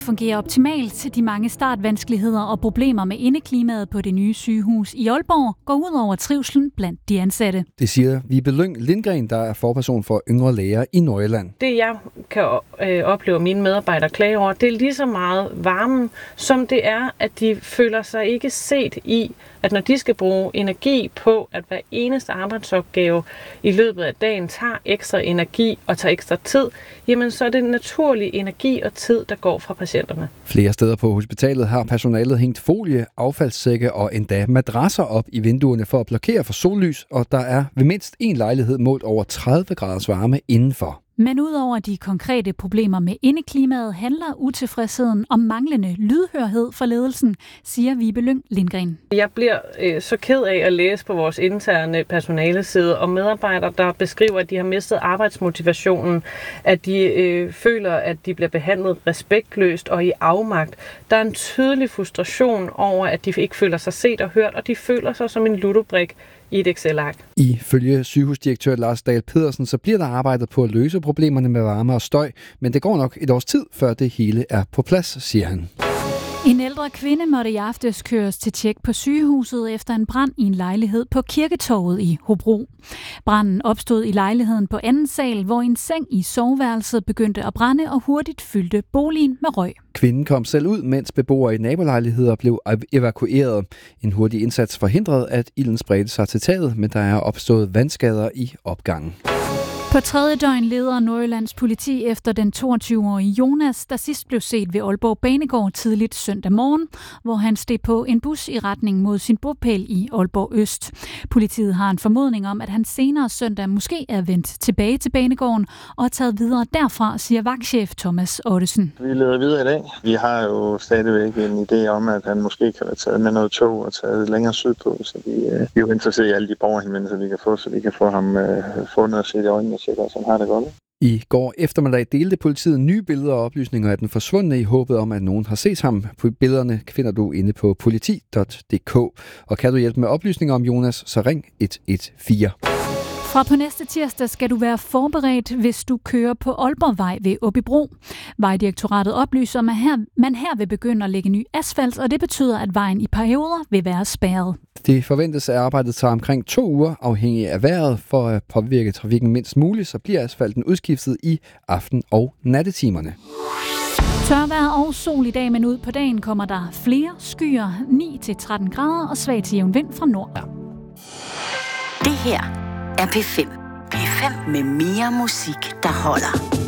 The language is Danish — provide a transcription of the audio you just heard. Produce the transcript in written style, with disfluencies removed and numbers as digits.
Fungerer optimalt til de mange startvanskeligheder og problemer med indeklimaet på det nye sygehus i Aalborg går ud over trivslen blandt de ansatte. Det siger Vibe Lyng Lindgren, der er forperson for yngre læger i Nordjylland. Det jeg kan opleve mine medarbejdere klage over, det er lige så meget varmen, som det er, at de føler sig ikke set i, at når de skal bruge energi på, at hver eneste arbejdsopgave i løbet af dagen tager ekstra energi og tager ekstra tid, jamen så er det naturlig energi og tid, der går fra patienterne. Flere steder på hospitalet har personalet hængt folie, affaldssække og endda madrasser op i vinduerne for at blokere for sollys, og der er ved mindst en lejlighed målt over 30 graders varme indenfor. Men udover de konkrete problemer med indeklimaet, handler utilfredsheden om manglende lydhørhed for ledelsen, siger Vibe Lyng Lindgren. Jeg bliver så ked af at læse på vores interne personaleside om medarbejdere, der beskriver, at de har mistet arbejdsmotivationen, at de føler, at de bliver behandlet respektløst og i afmagt. Der er en tydelig frustration over, at de ikke føler sig set og hørt, og de føler sig som en ludobrik i et Excel-ark. Ifølge sygehusdirektør Lars Dahl Pedersen, så bliver der arbejdet på at løse problemerne med varme og støj, men det går nok et års tid, før det hele er på plads, siger han. En ældre kvinde måtte i aftes køres til tjek på sygehuset efter en brand i en lejlighed på Kirketorvet i Hobro. Branden opstod i lejligheden på anden sal, hvor en seng i soveværelset begyndte at brænde og hurtigt fyldte boligen med røg. Kvinden kom selv ud, mens beboere i nabolejligheder blev evakueret. En hurtig indsats forhindrede, at ilden spredte sig til taget, men der er opstået vandskader i opgangen. På tredje døgn leder Nordjyllands politi efter den 22-årige Jonas, der sidst blev set ved Aalborg Banegård tidligt søndag morgen, hvor han steg på en bus i retning mod sin bopæl i Aalborg Øst. Politiet har en formodning om, at han senere søndag måske er vendt tilbage til Banegården og er taget videre derfra, siger vagtchef Thomas Ottesen. Vi leder videre i dag. Vi har jo stadigvæk en idé om, at han måske kan være taget med noget tog og taget længere sydpå, så vi er jo interesseret i alle de borgerhenvendelser, vi kan få, så vi kan få ham fundet og set i øjnene. Som har det godt. I går eftermiddag delte politiet nye billeder og oplysninger af den forsvundne i håbet om, at nogen har set ham. Billederne finder du inde på politi.dk. Og kan du hjælpe med oplysninger om Jonas, så ring 114. Fra på næste tirsdag skal du være forberedt, hvis du kører på Aalborgvej ved Åbybro. Vejdirektoratet oplyser, at man her vil begynde at lægge ny asfalt, og det betyder, at vejen i perioder vil være spærret. Det forventes, at arbejdet tager omkring 2 uger, afhængig af vejret. For at påvirke trafikken mindst muligt, så bliver asfalten udskiftet i aften- og nattetimerne. Tørvejr og sol i dag, men ud på dagen kommer der flere skyer, 9-13 grader og svag til jævn vind fra nord. Det her er P5. P5 med mere musik, der holder.